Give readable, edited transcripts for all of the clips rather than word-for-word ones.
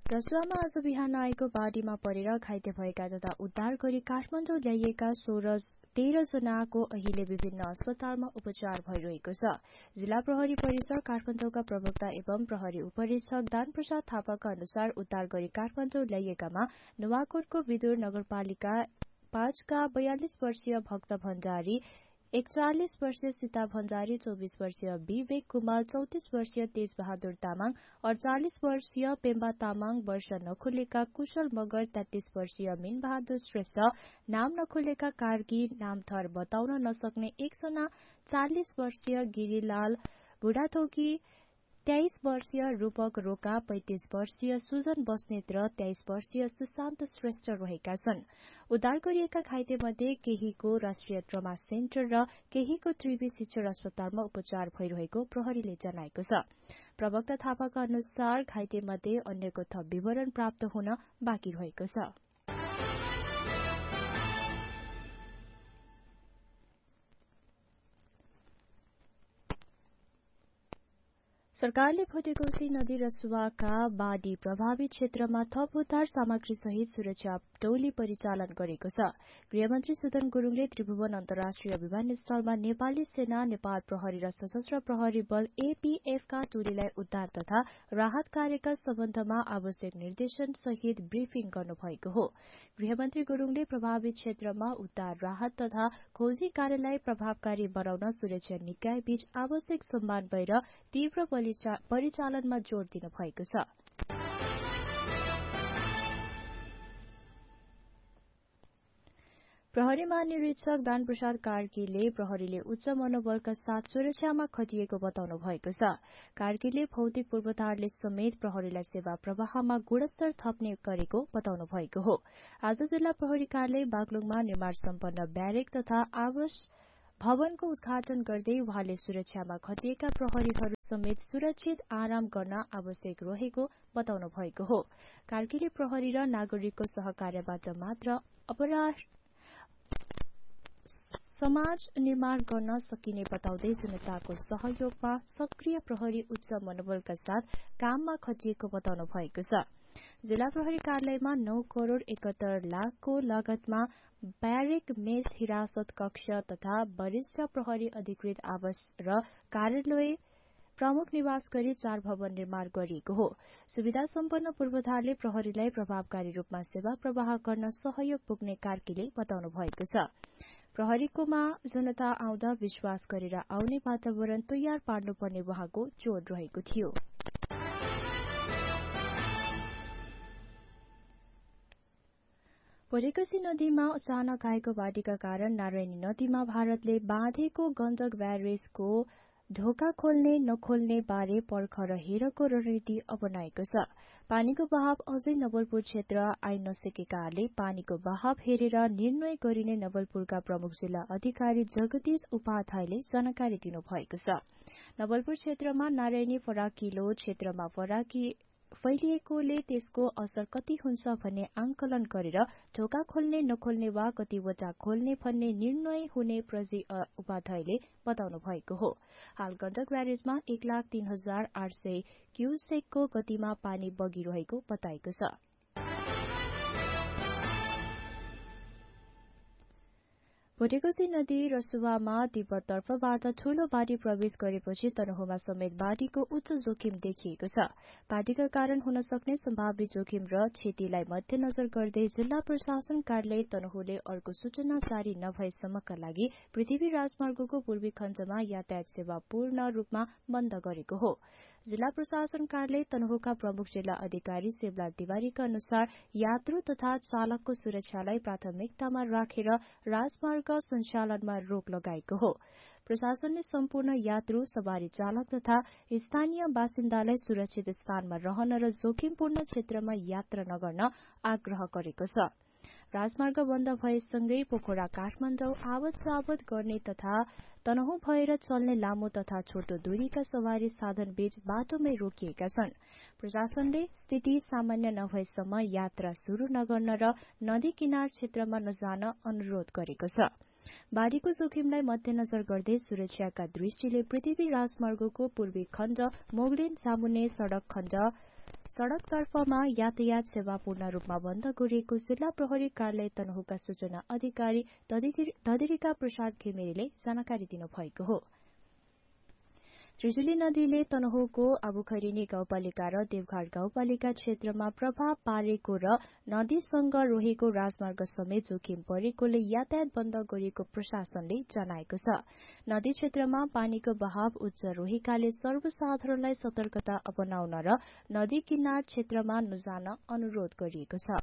रसुवामा आज बिहान आएको बाढीमा परेर घाइते भएका तथा उद्धार गरी काठमाडौँ ल्याइएका 13 जनाको अहिले विभिन्न अस्पतालमा उपचार भइरहेको छ। जिल्ला प्रहरी परिसर काठमाडौँका प्रवक्ता एवं प्रहरी उपरीक्षक दान प्रसाद थापाका अनुसार उद्धार गरी काठमाडौँ ल्याइएकामा नुवाकोटको विदुर नगरपालिका 5 का 42 वर्षीय भक्त भण्डारी, 41 वर्षीय सीता भण्डारी, 24 वर्षीय विवेक कुमार, 34 वर्षीय तेज बहादुर तामाङ, 48 वर्षीय पेम्बा तामाङ, वर्ष नखुलेका कुशल मगर, 33 वर्षीय मीन बहादुर श्रेष्ठ, नाम नखुलेका कार्की, नामथर बताउन नसक्ने एकजना 40 वर्षीय गिरिलाल बुढाथोकी, 23 वर्षीय रूपक रोका, 35 वर्षीय सुजन बस्नेत र 23 वर्षीय सुशान्त श्रेष्ठ रहेका छन्। उद्धार गरिएका घाइते मध्ये केहीको राष्ट्रिय ट्रमा सेन्टर र केहीको त्रिवी शिक्षण अस्पतालमा उपचार भइरहेको प्रहरीले जनाएको छ। प्रवक्ता थापाका अनुसार घाइते मध्ये अन्यको थप विवरण प्राप्त हुन बाँकी रहेको छ। सरकारले भोटेकोशी नदी रसुवाका बाढ़ी प्रभावित क्षेत्रमा थप उद्धार सामग्री सहित सुरक्षा टोली परिचालन गरेको छ। गृहमन्त्री सुदन गुरूङले त्रिभुवन अन्तर्राष्ट्रिय विमानस्थलमा नेपाली सेना, नेपाल प्रहरी र सशस्त्र प्रहरी बल APF का टोलीलाई उद्धार तथा राहत कार्यका सम्बन्धमा आवश्यक निर्देशन सहित ब्रिफिङ गर्नुभएको हो। गृहमन्त्री गुरूङले प्रभावित क्षेत्रमा उद्धार, राहत तथा खोजी कार्यलाई प्रभावकारी बनाउन सुरक्षा निकाय बीच आवश्यक समन्वय र तीव्र परिचालनमा जोड़ दिनु भएको छ। प्रहरी महानिरीक्षक दान प्रसाद कार्कीले प्रहरीले उच्च मनोबलका साथ सुरक्षामा खटिएको बताउनु भएको छ। कार्कीले भौतिक पूर्वाधारले समेत प्रहरीलाई सेवा प्रवाहमा गुणस्तर थप्ने गरेको बताउनु भएको हो। आज जिल्ला प्रहरी कार्यालय बागलुङमा निर्माण सम्पन्न ब्यारेक तथा आवास भवनको उद्घाटन गर्दै उहाँले सुरक्षामा खटिएका प्रहरीहरू समेत सुरक्षित आराम गर्न आवश्यक रहेको बताउनु भएको हो। कार्कीले प्रहरी र नागरिकको सहकार्यबाट मात्र समाज निर्माण गर्न सकिने बताउँदै जनताको सहयोगमा सक्रिय प्रहरी उच्च मनोबलका साथ काममा खटिएको बताउनु भएको छ। जिल्ला प्रहरी कार्यालयमा 9 करोड़ 71 लाखको लागतमा ब्यारेक, मेस, हिरासत कक्ष तथा वरिष्ठ प्रहरी अधिकृत आवास र कार्यालय प्रमुख निवास गरी 4 भवन निर्माण गरिएको हो। सुविधा सम्पन्न पूर्वाधारले प्रहरीलाई प्रभावकारी रूपमा सेवा प्रवाह गर्न सहयोग पुग्ने कार्कीले बताउनु भएको छ। प्रहरीकोमा जनता आउँदा विश्वास गरेर आउने वातावरण तयार पार्नुपर्ने उहाँको जोड रहेको थियो। भोटेकोशी नदीमा अचानक आएको बाढ़ीका कारण नारायणी नदीमा भारतले बाँधेको गण्डक ब्यारेजको ढोका खोल्ने नखोल्ने बारे पर्ख र हेरको रणनीति अपनाएको छ। पानीको बहाव अझै नवलपुर क्षेत्र आइन नसकेकाले पानीको बहाव हेरेर निर्णय गरिने नवलपुरका प्रमुख जिल्ला अधिकारी जगदीश उपाध्यायले जानकारी दिनुभएको छ। नवलपुर क्षेत्रमा नारायणी फराकिलो क्षेत्रमा फैलिएकोले त्यसको असर कति हुन्छ भन्ने आंकलन गरेर ढोका खोल्ने नखोल्ने वा कतिवटा खोल्ने भन्ने निर्णय हुने प्रजी उपाध्यायले बताउनु भएको हो। हाल गण्डक ब्यारेजमा 1,03,800 क्यूसेकको गतिमा पानी बगिरहेको बताएको छ। भोटेकोशी नदी रसुवामा तिब्बत तर्फबाट ठूलो बाढ़ी प्रवेश गरेपछि तनहुमा समेत बाढ़ीको उच्च जोखिम देखिएको छ। बाढ़ीका कारण हुन सक्ने सम्भावित जोखिम र क्षतिलाई मध्यनजर गर्दै जिल्ला प्रशासन कार्यालय तनहुले अर्को सूचना जारी नभएसम्मका लागि पृथ्वी राजमार्गको पूर्वी खण्डमा यातायात सेवा पूर्ण रूपमा बन्द गरेको हो। जिल्ला प्रशासन कार्यालय तनहुका प्रमुख जिल्ला अधिकारी शिवलाल तिवारीका अनुसार यात्रु तथा चालकको सुरक्षालाई प्राथमिकतामा राखेर राजमार्ग सञ्चालनमा रोक लगाएको हो। प्रशासनले सम्पूर्ण यात्रु, सवारी चालक तथा स्थानीय बासिन्दालाई सुरक्षित स्थानमा रहन र जोखिमपूर्ण क्षेत्रमा यात्रा नगर्न आग्रह गरेको छ। राजमार्ग बन्द भएसँगै पोखरा काठमाडौँ आवत जावत गर्ने तथा तनहु भएर चल्ने लामो तथा छोटो दूरीका सवारी साधन बीच बाटोमै रोकिएका छन्। प्रशासनले स्थिति सामान्य नभएसम्म यात्रा शुरू नगर्न र नदी किनार क्षेत्रमा नजान अनुरोध गरेको छ। बाढ़ीको जोखिमलाई मध्यनजर गर्दै सुरक्षाका दृष्टिले पृथ्वी राजमार्गको पूर्वी खण्ड मोगलिन जामुने सड़क खण्ड सड़कतर्फमा यातायात सेवा पूर्ण रूपमा बन्द गरिएको जिल्ला प्रहरी कार्यालय तनहुका सूचना अधिकारी दधिरिका प्रसाद घिमिरेले जानकारी दिनुभएको हो। त्रिशुली नदीले तनहुको अबुखैरिनी गाउँपालिका र देवघाट गाउँपालिका क्षेत्रमा प्रभाव पारेको र नदीसँग रहेको राजमार्ग समेत जोखिम परेकोले यातायात बन्द गरिएको प्रशासनले जनाएको छ। नदी क्षेत्रमा पानीको बहाव उच्च रहेकाले सर्वसाधारणलाई सतर्कता अपनाउन र नदी किनार क्षेत्रमा नजान अनुरोध गरिएको छ।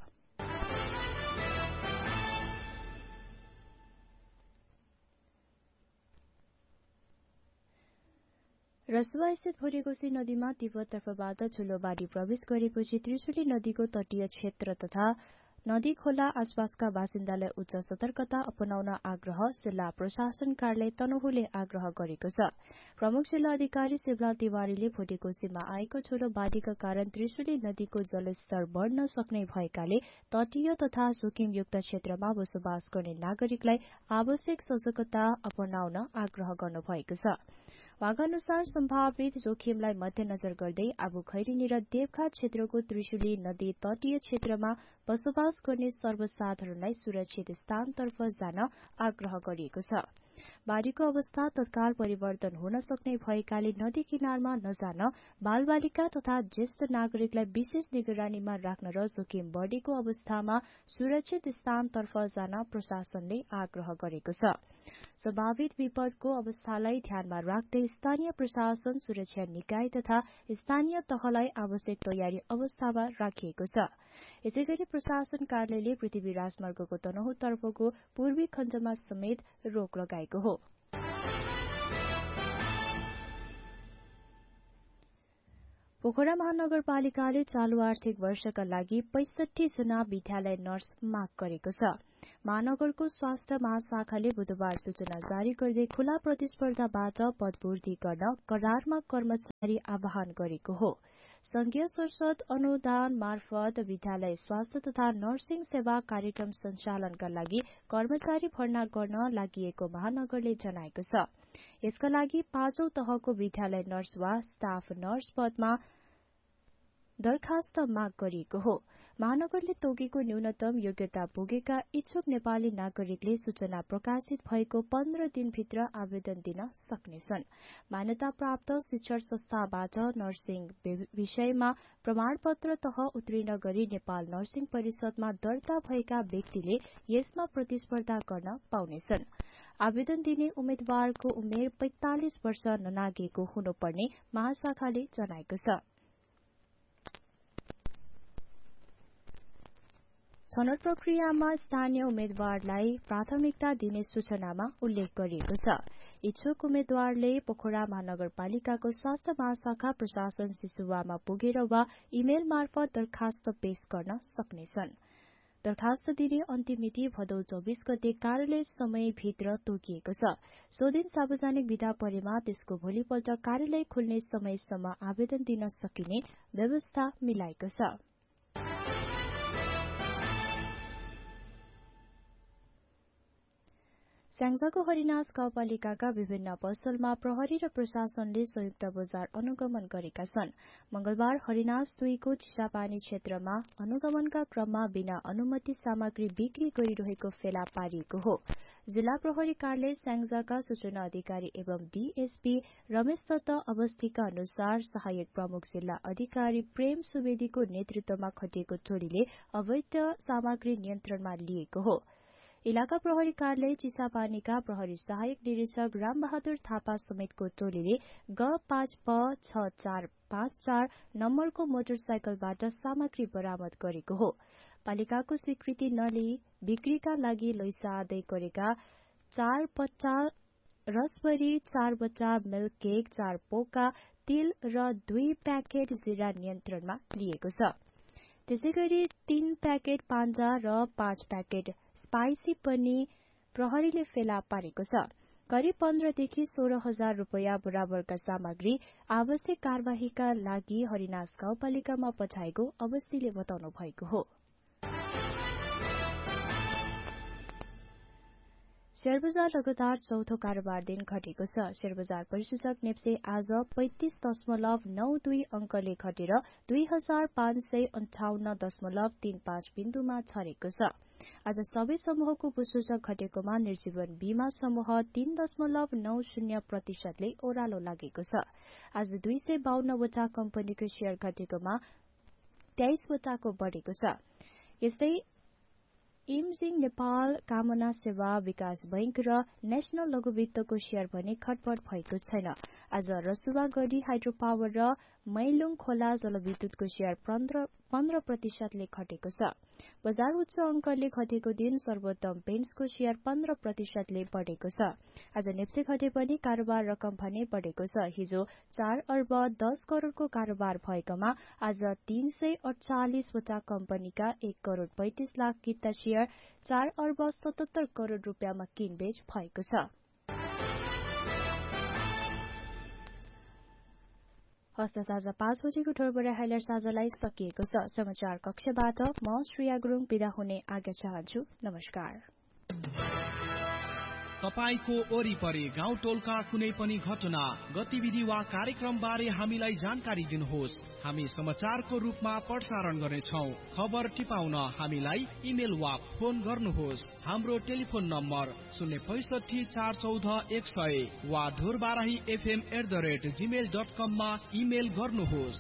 रसुवा स्थित भोटेकोशी नदीमा तिब्बत तर्फबाट ठूलो बाढी प्रवेश गरेपछि त्रिशुली नदीको तटीय क्षेत्र तथा नदी खोला आसपासका बासिन्दालाई उच्च सतर्कता अपनाउन आग्रह जिल्ला प्रशासन कार्यालय तनहुले आग्रह गरेको छ। प्रमुख जिल्ला अधिकारी शिवलाल तिवारीले भोटेकोशीमा आएको ठूलो बाढीका कारण त्रिशुली नदीको जलस्तर बढ्न सक्ने भएकाले तटीय तथा जोखिमयुक्त क्षेत्रमा बसोबास गर्ने नागरिकलाई आवश्यक सजगता अपनाउन आग्रह गर्नुभएको छ। वागानुसार सम्भावित जोखिमलाई मध्यनजर गर्दै अबुखैरिनी र देवघाट क्षेत्रको त्रिशुली नदी तटीय क्षेत्रमा बसोबास गर्ने सर्वसाधारणलाई सुरक्षित स्थानतर्फ जान आग्रह गरिएको छ। बाढीको अवस्था तत्काल परिवर्तन हुन सक्ने भएकाले नदी किनारमा नजान बालबालिका तथा ज्येष्ठ नागरिकलाई विशेष निगरानीमा राख्न र जोखिम बढ़ेको अवस्थामा सुरक्षित स्थानतर्फ जान प्रशासनले आग्रह गरेको छ। सम्भावित विपदको अवस्थालाई ध्यानमा राख्दै स्थानीय प्रशासन सुरक्षा निकाय तथा स्थानीय तहलाई आवश्यक तयारी अवस्थामा राखिएको छ। यसैगरी प्रशासन कार्यालयले पृथ्वी राजमार्गको तनहुतर्फको पूर्वी खण्डमा समेत रोक लगाएको हो। पोखरा महानगरपालिकाले चालू आर्थिक वर्षका लागि 65 जना विद्यालय नर्स माग गरेको छ। महानगरको स्वास्थ्य महाशाखाले बुधबार सूचना जारी गर्दै खुला प्रतिस्पर्धाबाट पदपूर्ति गर्न करारमा कर्मचारी आह्वान गरेको हो। संघीय संसद अनुदान मार्फत विद्यालय स्वास्थ्य तथा नर्सिङ सेवा कार्यक्रम सञ्चालनका लागि कर्मचारी भर्ना गर्न लागिएको महानगरले जनाएको छ। यसका लागि 5औं तहको विद्यालय नर्स वा स्टाफ नर्स पदमा दरखास्त माग गरिएको हो। महानगरले तोकेको न्यूनतम योग्यता पुगेका इच्छुक नेपाली नागरिकले सूचना प्रकाशित भएको 15 दिनभित्र आवेदन दिन सक्नेछन्। मान्यता प्राप्त शिक्षण संस्थाबाट नर्सिङ विषयमा प्रमाणपत्र तह उत्तीर्ण गरी नेपाल नर्सिङ परिषदमा दर्ता भएका व्यक्तिले यसमा प्रतिस्पर्धा गर्न पाउनेछन्। आवेदन दिने उम्मेद्वारको उमेर 45 वर्ष ननागेको हुनुपर्ने महाशाखाले जनाएको छ। छनौट प्रक्रियामा स्थानीय उम्मेद्वारलाई प्राथमिकता दिने सूचनामा उल्लेख गरिएको छ। इच्छुक उम्मेद्वारले पोखरा महानगरपालिकाको स्वास्थ्य महाशाखा प्रशासन सिसुवामा पुगेर वा इमेल मार्फत दरखास्त पेश गर्न सक्नेछन्। दरखास्त दिने अन्तिम मिति भदौ 24 गते कार्यालय समयभित्र तोकिएको छ। सो दिन सार्वजनिक विदा परेमा त्यसको भोलिपल्ट कार्यालय खुल्ने समयसम्म आवेदन दिन सकिने व्यवस्था मिलाएको छ। स्याङ्जाको हरिनास गाउँपालिकाका विभिन्न पसलमा प्रहरी र प्रशासनले संयुक्त बजार अनुगमन गरेका छन्। मंगलबार हरिनास 2 को चिसापानी क्षेत्रमा अनुगमनका क्रममा बिना अनुमति सामग्री बिक्री गरिरहेको फेला पारिएको हो। जिल्ला प्रहरी कार्यालय स्याङ्जाका सूचना अधिकारी एवं डीएसपी रमेश दत्त अवस्थीका अनुसार सहायक प्रमुख जिल्ला अधिकारी प्रेम सुवेदीको नेतृत्वमा खटिएको टोलीले अवैध सामग्री नियन्त्रणमा लिएको हो। इलाका प्रहरी कार्यालय चिसापानीका प्रहरी सहायक निरीक्षक रामबहादुर थापा समेतको टोलीले G5P6454 नम्बरको मोटरसाइकलबाट सामग्री बरामद गरेको हो। पालिकाको स्वीकृति नलिई बिक्रीका लागि लैजादै गरेका 4 बट्टा रसबरी, 4 बट्टा मिल्क केक, 4 पोका तिल र 2 प्याकेट जीरा नियन्त्रणमा लिएको छ। त्यसैगरी 3 प्याकेट पान्जा र 5 प्याकेट स्पाइसी पनि प्रहरीले फेला पारेको छ। करिब 15 देखि 16 हजार रुपैयाँ बराबरका सामग्री आवश्यक कार्यवाहीका लागि हरिनास गाउँपालिकामा पठाएको अवस्थीले बताउनु भएको हो। शेयर बजार लगातार चौथो कारोबार दिन घटेको छ। शेयर बजार परिसूचक नेप्से आज 35.92 अंकले घटेर 2558.35 बिन्दुमा छरेको छ। आज सबै समूहको उपसूचक घटेकोमा निर्जीवन बीमा समूह 3.90% ले ओह्रालो लागेको छ। आज 252 वटा कम्पनीको शेयर घटेकोमा 23 वटाको बढेको छ। यस्तै इमजिङ नेपाल, कामना सेवा, विकास बैंक र नेशनल लघु वित्तको शेयर भने खटपट भएको छैन। आज रसुवा गढी हाइड्रो पावर र मैलुङ खोला जलविद्युतको शेयर 15% ले घटेको छ। बजार उच्च अंकले घटेको दिन सर्वोत्तम पेन्ट्सको शेयर 15% ले बढेको छ। आज नेप्से घटे पनि कारोबार रकम भने बढेको छ। हिजो 4 अर्ब 10 करोड़को कारोबार भएकोमा आज 348 वटा कम्पनीका 1 करोड़ 35 लाख किता शेयर 4 अर्ब 77 करोड़ रुपियाँमा किनबेच भएको छ। हस्त साँझ 5 बजेको ठोरबडा हाइलाइट साझालाई सकिएको छ। समाचार कक्षबाट म श्रेया गुरुङ बिदा हुने आज्ञा चाहन्छु। नमस्कार। तपाईको वरिपरि गाउँ टोलका कुनै पनि घटना, गतिविधि वा कार्यक्रम बारे हामीलाई जानकारी दिनुहोस्। हामी समाचारको रूपमा प्रसारण गर्नेछौं। खबर टिपाउन हामीलाई इमेल वा फोन गर्नुहोस्। हाम्रो टेलिफोन नम्बर 065 414 100 वा dhurbarahifm@gmail.com मा इमेल गर्नुहोस्।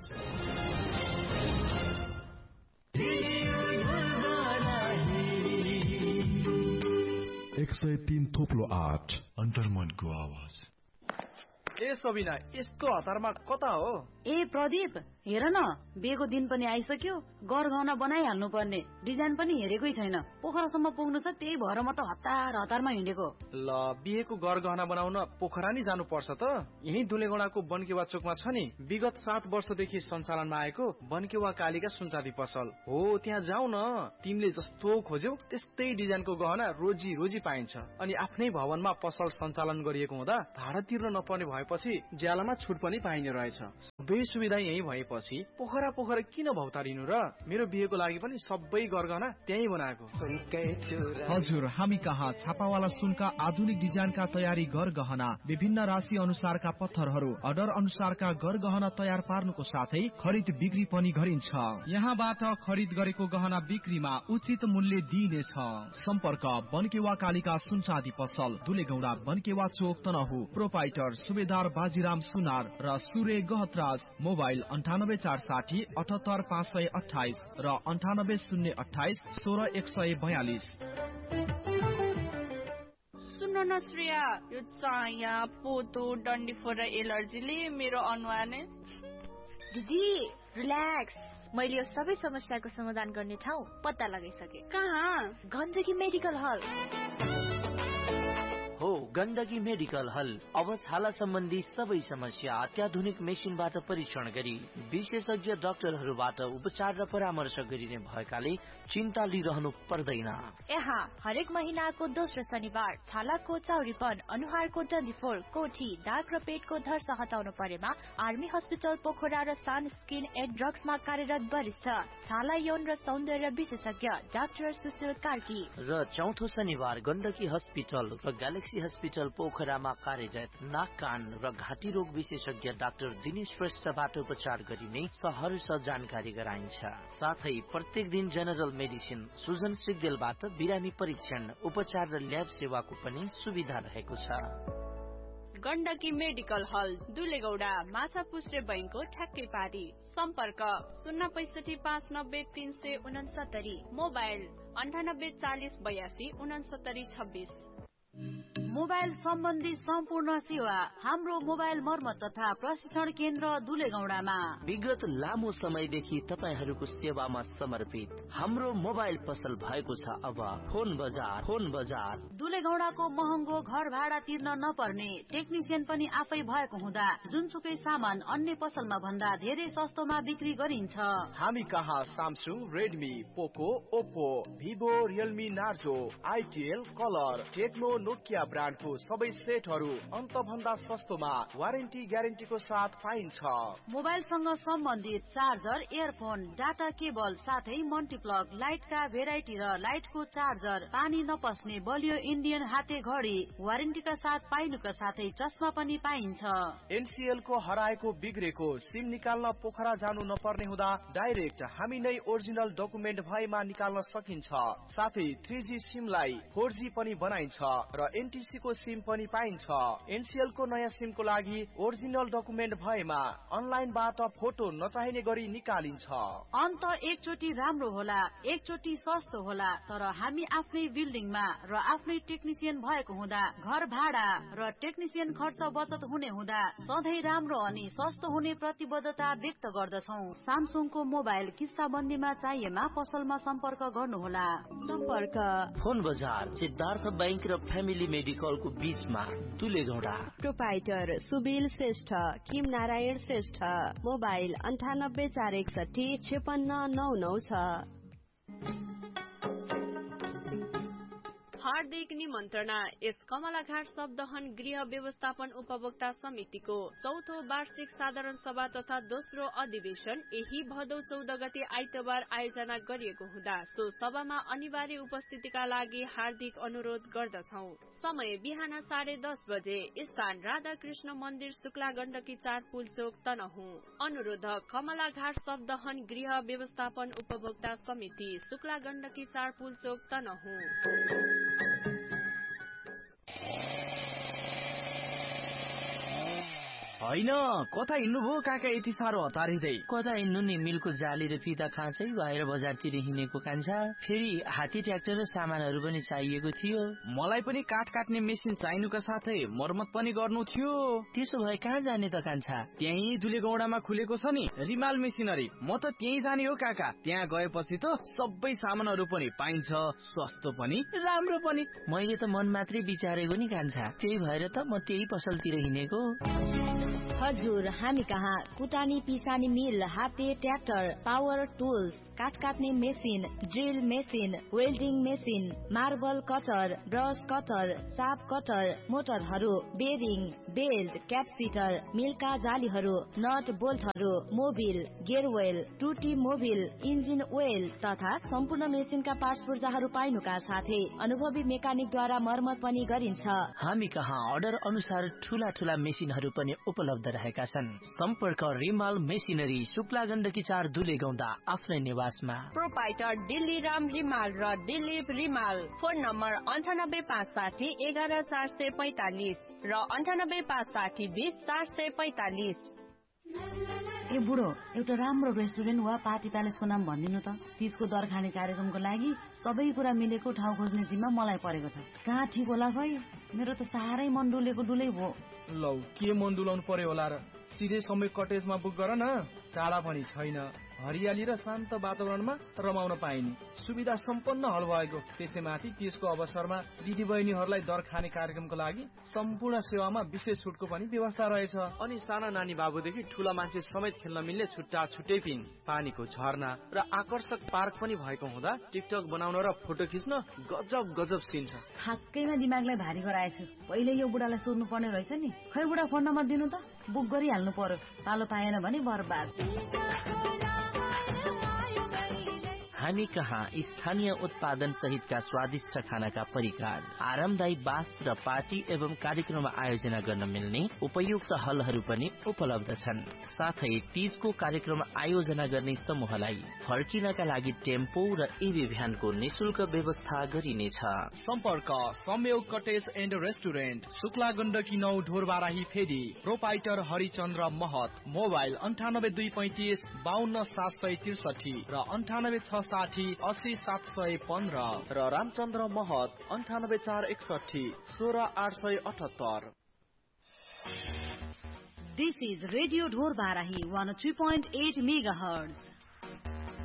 103.8 अन्तर्मनको आवाज। ए सबिना, यस्तो हतारमा कता हो? ए प्रदीप, हेर न, बिहेको दिन पनि आइसक्यो। गरगहना बनाइहाल्नु पर्ने, डिजाइन पनि हेरेकै छैन। पोखरासम्म पुग्नु छ, त्यही भएर म त हतारमा हिँडेको। ल, बिहेको गरगहना बनाउन पोखरा नि जानु पर्छ त। यही दुलेगौडाको बनकेवा चोकमा छ नि, विगत 7 वर्षदेखि सञ्चालनमा आएको बनकेवा कालीका सुनचाँदी पसल हो। त्यहाँ जाऊ न, तिमीले जस्तो खोज्यौ त्यस्तै डिजाइनको गहना रोजी रोजी पाइन्छ। अनि आफ्नै भवनमा पसल सञ्चालन गरिएको हुँदा भाडा तिर्न नपर्ने भएपछि ज्यालामा छुट पनि पाइने रहेछ। सबै सुविधा यही भएपछि पोखरा किन भौतारिनु र? मेरो बिहेको लागि पनि सबै गरगहना त्यही बनाएको। हजुर, हामी कहाँ छापावाला सुनका आधुनिक डिजाइनका तयारी गरगहना, विभिन्न राशि अनुसारका पत्थरहरू, अर्डर अनुसारका गरगहना तयार पार्नुको साथै खरिद बिक्री पनि गरिन्छ। यहाँबाट खरिद गरेको गहना बिक्रीमा उचित मूल्य दिइनेछ। सम्पर्क बनकेवा कालीका सुनचाँदी पसल, दुलेगौडा, बनकेवा चोक, तनहु। प्रोपाइटर सुबेदार बाजीराम सुनार र सुरे गहतराज। मोबाइल 98460 78528 र 98028 16142। सुन न श्रेया, यो चाया, पोतो, डन्डीफोर र एलर्जीले मेरो अनुहार नै। दिदी रिल्याक्स, मैले यो सबै समस्याको समाधान गर्ने ठाउँ पत्ता लगाइसके। कहाँ? गण्डकी मेडिकल हल हो। गण्डकी मेडिकल हल अब छाला सम्बन्धी सबै समस्या अत्याधुनिक मेसिनबाट परीक्षण गरी विशेषज्ञ डाक्टरहरूबाट उपचार र परामर्श गरिने भएकाले चिन्ता लिइरहनु पर्दैन। यहाँ हरेक महिनाको दोस्रो शनिबार छालाको चाउरीपन, अनुहारको डन्डीफोर, कोठी, दाग र पेटको धर्स हटाउनु परेमा आर्मी हस्पिटल पोखरा र सान स्किन एन्ड ड्रग्समा कार्यरत वरिष्ठ छाला, यौन र सौन्दर्य विशेषज्ञ डाक्टर सुशील कार्की। र चौथो शनिबार गण्डकी हस्पिटल र ग्यालेक्सी हस्पिटल पोखरामा कार्यरत नाक, कान र घाँटी रोग विशेषज्ञ डाक्टर दिनेश श्रेष्ठबाट उपचार गरिने सहर्ष जानकारी गराइन्छ। साथै प्रत्येक दिन जनरल मेडिसिन सुजन सिग्देलबाट बिरामी परीक्षण, उपचार र ल्याब सेवाको पनि सुविधा रहेको छ। गण्डकी मेडिकल हल, दुलेगौडा, माछापुच्छ्रे बैंकको ठ्याक्कै पारी। सम्पर्क 065 590 369, मोबाइल 98 40 82 69 26। मोबाइल सम्बन्धी सम्पूर्ण सेवा हाम्रो मोबाइल मर्मत तथा प्रशिक्षण केन्द्र दुलेगौडामा। विगत लामो समयदेखि तपाईहरूको सेवामा समर्पित हाम्रो मोबाइल पसल भएको छ अब फोन बजार। दुलेगौडाको महँगो घर भाडा तिर्न नपर्ने, टेक्निसियन पनि आफै भएको हुँदा जुनसुकै सामान अन्य पसलमा भन्दा धेरै सस्तोमा बिक्री गरिन्छ। हामी कहाँ सामसुङ, रेडमी, पोको, Oppo, Vivo, Realme, Narzo, Itel, colour, Tecno, Nokia brand ब्रान्डको सबै सेटहरू अन्त भन्दा सस्तोमा वारेन्टी ग्यारेन्टीको साथ पाइन्छ। मोबाइलसँग सम्बन्धित चार्जर, इयरफोन, डाटा केबल साथै मल्टिप्लग, लाइटका भेराइटी र लाइटको चार्जर, पानी नपस्ने बलियो इन्डियन हाते घडी वारेन्टीका साथ पाइनुका साथै चस्मा पनि पाइन्छ। एनसीएल को हराएको बिग्रेको सिम निकाल्न पोखरा जानु नपर्ने हुँदा डाइरेक्ट हामी नै ओरिजिनल डकुमेन्ट भएमा निकाल्न सकिन्छ। साथै 3G सिमलाई 4G पनि बनाइन्छ र एनटीसी को सिम पनि पाइन्छ। एनसीएल को नयाँ सिमको लागि ओरिजिनल डकुमेन्ट भएमा अनलाइनबाट फोटो नचाहिने गरी निकालिन्छ। अन्त एकचोटि राम्रो होला, एकचोटि सस्तो होला, तर हामी आफ्नै बिल्डिङमा र आफ्नै टेक्निसियन भएको हुँदा घर भाडा र टेक्निसियन खर्च बचत हुने हुँदा सधैँ राम्रो अनि सस्तो हुने प्रतिबद्धता व्यक्त गर्दछौ। सामसुङको मोबाइल किस्ताबन्दीमा चाहिएमा पसलमा सम्पर्क गर्नुहोला। सम्पर्क फोन बजार सिद्धार्थ बैंक र फ्यामिली मेडिकलको बीचमा दुलेगौडा। प्रोपाइटर सुबिल श्रेष्ठ, किम नारायण श्रेष्ठ, मोबाइल 9841 5699 हार्दिक निमन्त्रणा यस कमलाघाट शब्दहन गृह व्यवस्थापन उपभोक्ता समितिको चौथो वार्षिक साधारण सभा तथा दोस्रो अधिवेशन यही भदौ 14 गते आइतबार आयोजना गरिएको हुँदा सो सभामा अनिवार्य उपस्थितिका लागि हार्दिक अनुरोध गर्दछौ। समय बिहान 10:30 बजे, स्थान राधाकृष्ण मन्दिर, शुक्ला गण्डकी 4 पुलचोक, तनहुँ। अनुरोधक कमलाघाट शब्दहन गृह व्यवस्थापन उपभोक्ता समिति, शुक्ला गण्डकी 4 पुलचोक, तनहुँ। होइन, कता हिँड्नुभयो काका यति साह्रो हतारिँदै? कता हिँड्नु नि, मिलको जाली र फिता खाँचै भएर बजारतिर हिँडेको कान्छा। फेरि हात्ती ट्र्याक्टर र सामानहरू पनि चाहिएको थियो। मलाई पनि काठ काट्ने मेसिन चाहिनुका साथै मर्मत पनि गर्नु थियो। त्यसो भए कहाँ जाने त कान्छा? त्यही दुलेगौडामा खुलेको छ नि रिमाल मेसिनरी, म त त्यही जाने हो काका। त्यहाँ गएपछि त सबै सामानहरू पनि पाइन्छ, सस्तो पनि राम्रो पनि। मैले त मन मात्रै विचारेको नि कान्छा, त्यही भएर त म त्यही पसलतिर हिँडेको। हजुर, हामी कहाँ कुटानी पिसानी मिल, हाते ट्र्याक्टर, पावर टुल्स, काठ काट्ने machine, drill machine, welding machine, marble cutter, brush cutter, चाप cutter, मोटरहरू, bearing, belt, क्यापसिटर, मिलका जालीहरू, not बोल्टहरू, Mobil, गेयरवेल, टुटी मोबिल, इन्जिन ओइल तथा सम्पूर्ण मेसिनका पार्ट्स पूर्जाहरू पाइनुका साथै अनुभवी मेकानिकद्वारा मर्मत पनि गरिन्छ। हामी कहाँ अर्डर अनुसार ठूला ठूला मेसिनहरू पनि उपलब्ध रहेका छन्। सम्पर्क रिमाल मेसिनरी, शुक्ला गण्डकी 4 दुलेगौडा, आफ्नै निवासमा। प्रोपाइटर दिल्ली राम रिमाल र दिलीप रिमाल। फोन नम्बर 9856 11445 र 9856 20445। ए बुढो, एउटा राम्रो रेस्टुरेन्ट वा पार्टी प्यालेसको नाम भनिदिनु त। तीजको दर खाने कार्यक्रमको लागि सबै कुरा मिलेको ठाउँ खोज्ने जिम्मा मलाई परेको छ। कहाँ ठिक होला खै? मेरो त साह्रै मन डुलेको डुलै भयो। लौ, के मन डुलाउनु पर्यो होला र? सिधै समय कटेजमा बुक गर न। टाढा पनि छैन, हरियाली र शान्त वातावरणमा रमाउन पाइने सुविधा सम्पन्न हल भएको। त्यसैमाथि त्यसको अवसरमा दिदी बहिनीहरूलाई दर खाने कार्यक्रमको लागि सम्पूर्ण सेवामा विशेष छुटको पनि व्यवस्था रहेछ। अनि साना नानी बाबुदेखि ठूला मान्छे समेत खेल्न मिल्ने छुट्टा छुट्टै पिङ, पानीको झरना र आकर्षक पार्क पनि भएको हुँदा टिकटक बनाउन र फोटो खिच्न गजब गजब सिन छ। ठ्याक्कैमा दिमागलाई भारी गराएछु। पहिले यो बुढालाई सोध्नु पर्ने रहेछ नि। खै बुढा, फोन नम्बर दिनु त, बुक गरिहाल्नु पर्यो। पालो पाएन भने बर्बाद। हामी कहाँ स्थानीय उत्पादन सहितका स्वादिष्ट खानाका परिकार, आरामदायी बास र पार्टी एवं कार्यक्रम आयोजना गर्न मिल्ने उपयुक्त हलहरू पनि उपलब्ध छन्। साथै तीजको कार्यक्रम आयोजना गर्ने समूहलाई फर्किनका लागि टेम्पो र एबी भ्यानको निशुल्क व्यवस्था गरिनेछ। सम्पर्क संयोग cottage and restaurant, Shukla Gandaki 9 Dhorbarahi फेदी। प्रोपाइटर हरिचन्द्र महत। मोबाइल 9825 52 763 र 9860 80 715 र रामचन्द्र महत 98461 16 878। This is Radio Dhor Barahi 103.8 MHz.